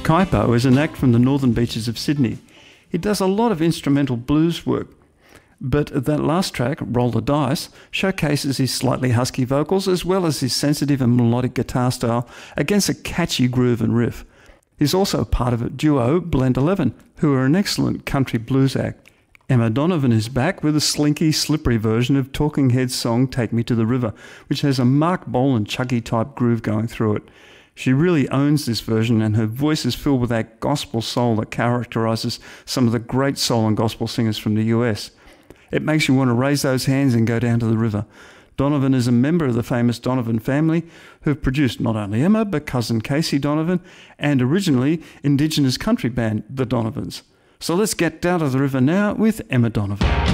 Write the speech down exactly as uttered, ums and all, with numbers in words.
Kaipo is an act from the northern beaches of Sydney. He does a lot of instrumental blues work, but that last track, Roll the Dice, showcases his slightly husky vocals as well as his sensitive and melodic guitar style against a catchy groove and riff. He's also part of a duo, Blend eleven, who are an excellent country blues act. Emma Donovan is back with a slinky, slippery version of Talking Heads' song Take Me to the River, which has a Mark Bolan chuggy type groove going through it. She really owns this version, and her voice is filled with that gospel soul that characterises some of the great soul and gospel singers from the U S. It makes you want to raise those hands and go down to the river. Donovan is a member of the famous Donovan family, who've produced not only Emma, but cousin Casey Donovan, and originally Indigenous country band The Donovans. So let's get down to the river now with Emma Donovan.